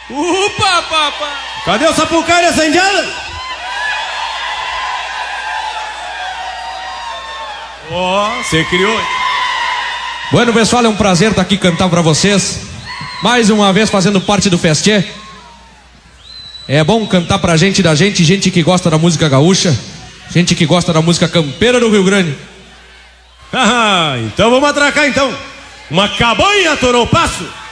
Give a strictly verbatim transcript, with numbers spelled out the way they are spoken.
Upa, papá! Cadê o Sapucaí nessa indiana? Ó, oh, você criou. Bueno, pessoal, é um prazer estar aqui cantar pra vocês. Mais uma vez fazendo parte do Festiê. É bom cantar pra gente da gente, gente que gosta da música gaúcha, gente que gosta da música campeira do Rio Grande. Ah, então vamos atracar então. Uma cabanha, Toropasso.